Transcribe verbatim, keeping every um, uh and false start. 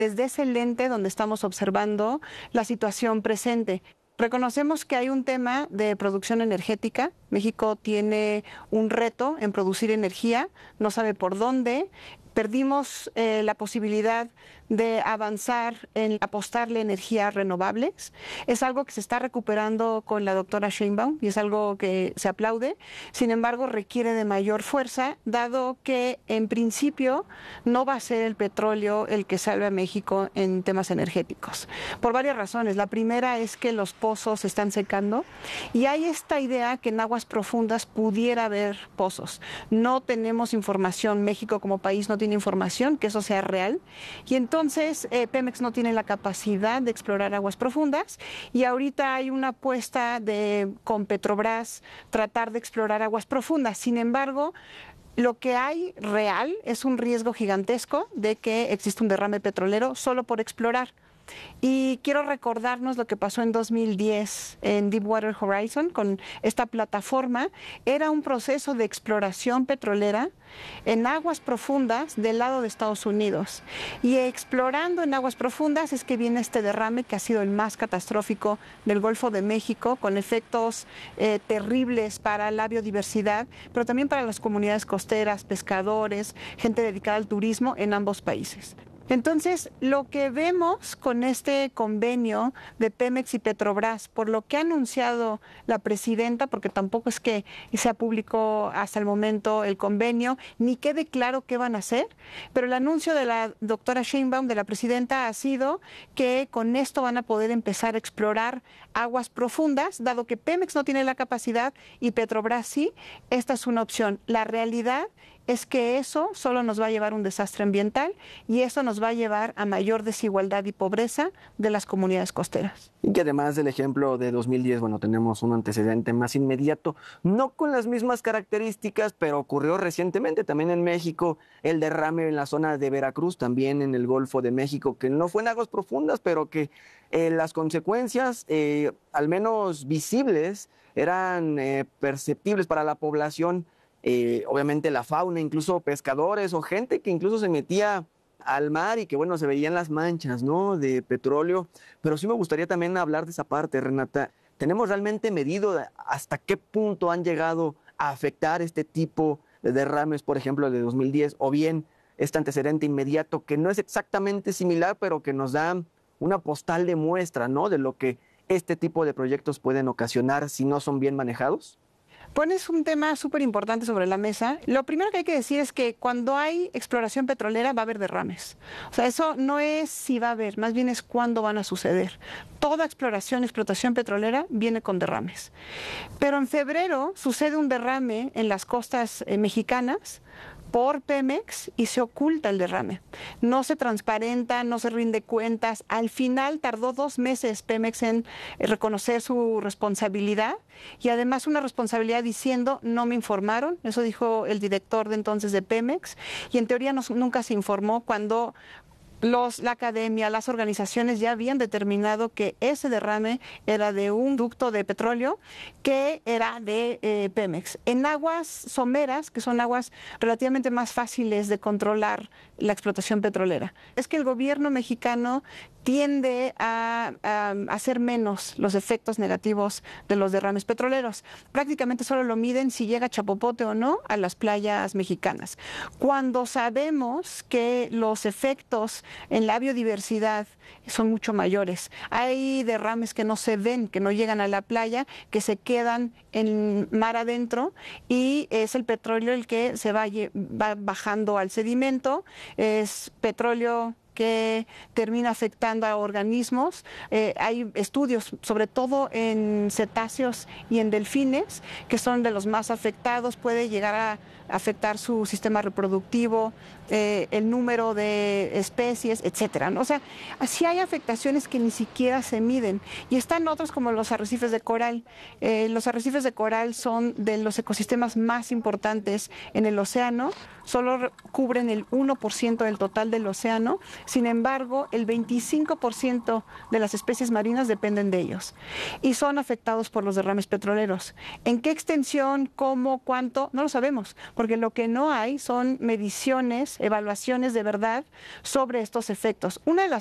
desde ese lente donde estamos observando la situación presente. Reconocemos que hay un tema de producción energética. México tiene un reto en producir energía, no sabe por dónde. Perdimos eh, la posibilidad de avanzar en apostarle energías renovables. Es algo que se está recuperando con la doctora Sheinbaum y es algo que se aplaude. Sin embargo, requiere de mayor fuerza, dado que en principio no va a ser el petróleo el que salve a México en temas energéticos. Por varias razones. La primera es que los pozos se están secando y hay esta idea que en aguas profundas pudiera haber pozos. No tenemos información, México como país no tiene información que eso sea real y entonces eh, Pemex no tiene la capacidad de explorar aguas profundas y ahorita hay una apuesta de con Petrobras tratar de explorar aguas profundas. Sin embargo, lo que hay real es un riesgo gigantesco de que exista un derrame petrolero solo por explorar. Y quiero recordarnos lo que pasó en dos mil diez en Deepwater Horizon con esta plataforma. Era un proceso de exploración petrolera en aguas profundas del lado de Estados Unidos. Y explorando en aguas profundas es que viene este derrame que ha sido el más catastrófico del Golfo de México, con efectos eh, terribles para la biodiversidad, pero también para las comunidades costeras, pescadores, gente dedicada al turismo en ambos países. Entonces, lo que vemos con este convenio de Pemex y Petrobras, por lo que ha anunciado la presidenta, porque tampoco es que sea público hasta el momento el convenio, ni quede claro qué van a hacer, pero el anuncio de la doctora Sheinbaum, de la presidenta, ha sido que con esto van a poder empezar a explorar aguas profundas, dado que Pemex no tiene la capacidad y Petrobras sí. Esta es una opción. La realidad es que eso solo nos va a llevar a un desastre ambiental y eso nos va a llevar a mayor desigualdad y pobreza de las comunidades costeras. Y que además del ejemplo de dos mil diez, bueno, tenemos un antecedente más inmediato, no con las mismas características, pero ocurrió recientemente también en México, el derrame en la zona de Veracruz, también en el Golfo de México, que no fue en aguas profundas, pero que eh, las consecuencias, eh, al menos visibles, eran eh, perceptibles para la población. Eh, obviamente la fauna, incluso pescadores o gente que incluso se metía al mar y que bueno, se veían las manchas, ¿no?, de petróleo. Pero sí me gustaría también hablar de esa parte, Renata. ¿Tenemos realmente medido hasta qué punto han llegado a afectar este tipo de derrames, por ejemplo, de dos mil diez, o bien este antecedente inmediato que no es exactamente similar, pero que nos da una postal de muestra, ¿no?, de lo que este tipo de proyectos pueden ocasionar si no son bien manejados? Pones un tema súper importante sobre la mesa. Lo primero que hay que decir es que cuando hay exploración petrolera va a haber derrames. O sea, eso no es si va a haber, más bien es cuándo van a suceder. Toda exploración, explotación petrolera viene con derrames. Pero en febrero sucede un derrame en las costas eh, mexicanas por Pemex y se oculta el derrame. No se transparenta, no se rinde cuentas. Al final tardó dos meses Pemex en reconocer su responsabilidad y además una responsabilidad diciendo no me informaron. Eso dijo el director de entonces de Pemex y en teoría no, nunca se informó cuando Los, la academia, las organizaciones ya habían determinado que ese derrame era de un ducto de petróleo que era de eh, Pemex. En aguas someras, que son aguas relativamente más fáciles de controlar la explotación petrolera, es que el gobierno mexicano tiende a, a hacer menos los efectos negativos de los derrames petroleros. Prácticamente solo lo miden si llega chapopote o no a las playas mexicanas. Cuando sabemos que los efectos en la biodiversidad son mucho mayores. Hay derrames que no se ven, que no llegan a la playa, que se quedan en mar adentro y es el petróleo el que se va, va bajando al sedimento. Es petróleo que termina afectando a organismos. Eh, hay estudios, sobre todo en cetáceos y en delfines, que son de los más afectados. Puede llegar a afectar su sistema reproductivo, eh, el número de especies, etcétera, ¿no? O sea, así hay afectaciones que ni siquiera se miden. Y están otros como los arrecifes de coral. Eh, los arrecifes de coral son de los ecosistemas más importantes en el océano, solo cubren el uno por ciento del total del océano, Sin embargo, el veinticinco por ciento de las especies marinas dependen de ellos y son afectados por los derrames petroleros. ¿En qué extensión, cómo, cuánto? No lo sabemos, porque lo que no hay son mediciones, evaluaciones de verdad sobre estos efectos. Una de las